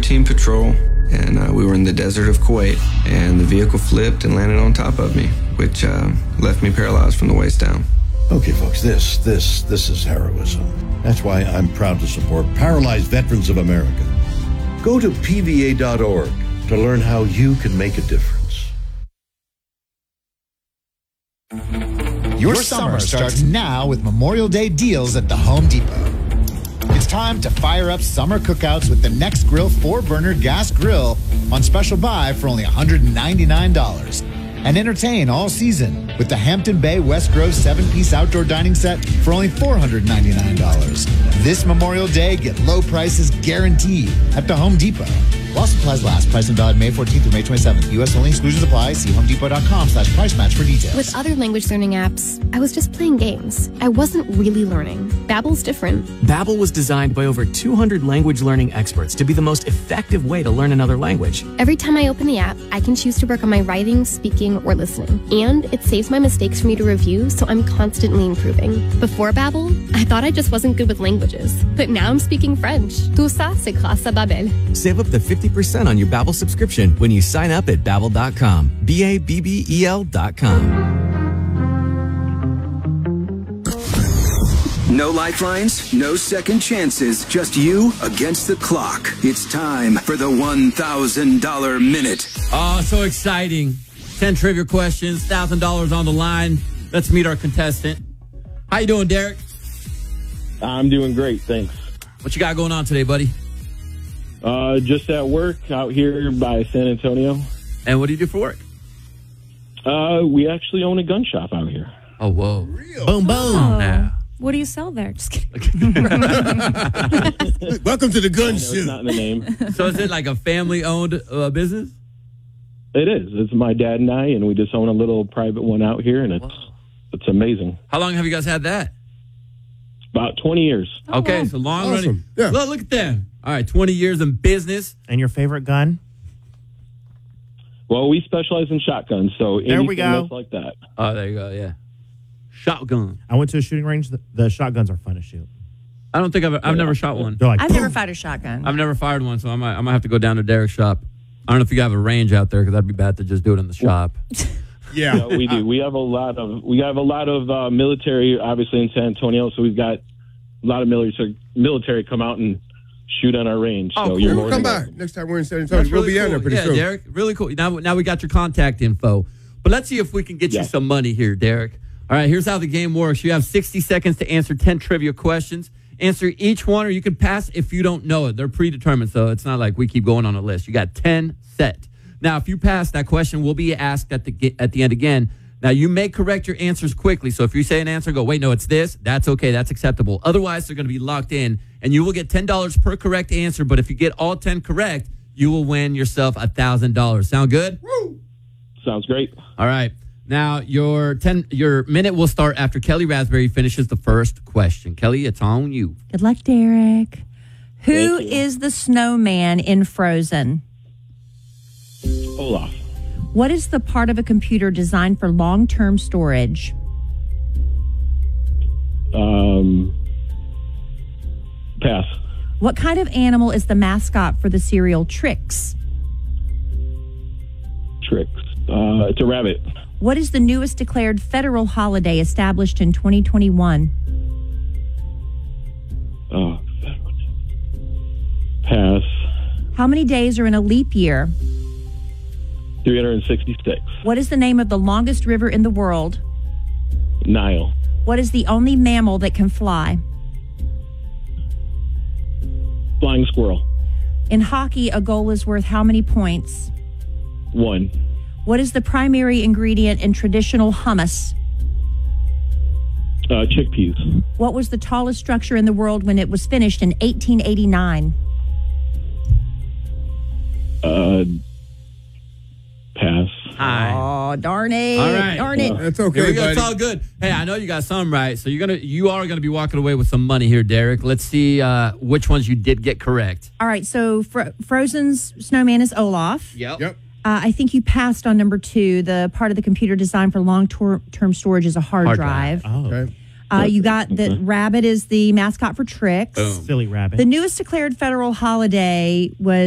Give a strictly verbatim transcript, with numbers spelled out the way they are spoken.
routine patrol, and uh, we were in the desert of Kuwait, and the vehicle flipped and landed on top of me, which uh, left me paralyzed from the waist down. Okay, folks, this, this, this is heroism. That's why I'm proud to support Paralyzed Veterans of America. Go to P V A dot org to learn how you can make a difference. Your summer starts now with Memorial Day deals at the Home Depot. It's time to fire up summer cookouts with the Next Grill four burner gas grill on special buy for only one hundred ninety-nine dollars. And entertain all season with the Hampton Bay West Grove seven-piece outdoor dining set for only four hundred ninety-nine dollars. This Memorial Day, get low prices guaranteed at the Home Depot. While supplies last, price and valid May fourteenth through May twenty-seventh. U S only, exclusions apply. See homedepot.com slash price match for details. With other language learning apps, I was just playing games. I wasn't really learning. Babbel's different. Babbel was designed by over two hundred language learning experts to be the most effective way to learn another language. Every time I open the app, I can choose to work on my writing, speaking, or listening. And it saves my mistakes for me to review, so I'm constantly improving. Before Babbel, I thought I just wasn't good with languages. But now I'm speaking French. Tout ça, c'est grâce à Babbel. Save up to fifty percent on your Babbel subscription when you sign up at babbel dot com. B A B B E L dot com. No lifelines, no second chances, just you against the clock. It's time for the one thousand dollar minute. Oh, so exciting. ten trivia questions, one thousand dollars on the line. Let's meet our contestant. How you doing, Derek? I'm doing great, thanks. What you got going on today, buddy? Uh, just at work out here by San Antonio. And what do you do for work? Uh, we actually own a gun shop out here. Oh, whoa. Real? Boom, boom. Oh. Yeah. What do you sell there? Just kidding. Welcome to the gun It's shoot. not in the name. So is it like a family-owned uh, business? It is. It's my dad and I, and we just own a little private one out here, and it's Whoa. it's amazing. How long have you guys had that? About twenty years. Oh, okay, wow. so long Awesome. running. Yeah. Look, look at them. All right, twenty years in business. And your favorite gun? Well, we specialize in shotguns, so There we anything go. that's like that. Oh, there you go, yeah. Shotgun. I went to a shooting range. The, the shotguns are fun to shoot. I don't think I've I've never shot one. They're like, I've boom. never fired a shotgun. I've never fired one, so I might I might have to go down to Derek's shop. I don't know if you have a range out there, because that'd be bad to just do it in the shop. Yeah. No, we do. We have a lot of we have a lot of uh, military, obviously in San Antonio. So we've got a lot of military military come out and shoot on our range. Oh, so cool. you're We'll more come than by welcome. next time we're in San Antonio. That's We'll really be down there cool. pretty yeah, soon. Derek, really cool. Now, now we got your contact info. But let's see if we can get Yeah. you some money here, Derek. All right, here's how the game works. You have sixty seconds to answer ten trivia questions. Answer each one, or you can pass if you don't know it. They're predetermined, so it's not like we keep going on a list. You got ten set. Now, if you pass, that question will be asked at the at the end again. Now, you may correct your answers quickly. So if you say an answer, go, wait, no, it's this. That's okay. That's acceptable. Otherwise, they're going to be locked in, and you will get ten dollars per correct answer. But if you get all ten correct, you will win yourself one thousand dollars. Sound good? Woo! Sounds great. All right. Now, your ten your minute will start after Kelly Raspberry finishes the first question. Kelly, it's on you. Good luck, Derek. Who Thank you. is the snowman in Frozen? Olaf. What is the part of a computer designed for long-term storage? Um, pass. What kind of animal is the mascot for the cereal Trix? Tricks. Uh, it's a rabbit. What is the newest declared federal holiday established in twenty twenty-one? Oh, pass. How many days are in a leap year? three hundred sixty-six. What is the name of the longest river in the world? Nile. What is the only mammal that can fly? Flying squirrel. In hockey, a goal is worth how many points? One. What is the primary ingredient in traditional hummus? Uh, chickpeas. What was the tallest structure in the world when it was finished in eighteen eighty-nine? Uh, pass. Hi. Oh, darn it. All right. Darn it. That's Here okay, we go. buddy. It's all good. Hey, I know you got some right, so you're gonna you are gonna be walking away with some money here, Derek. Let's see uh, which ones you did get correct. All right, so Fro- Frozen's snowman is Olaf. Yep. Yep. Uh, I think you passed on number two. The part of the computer designed for long-term storage is a hard, Hard drive. drive. Oh, Okay. Uh, you got the rabbit is the mascot for Trix. Boom. silly rabbit. The newest declared federal holiday was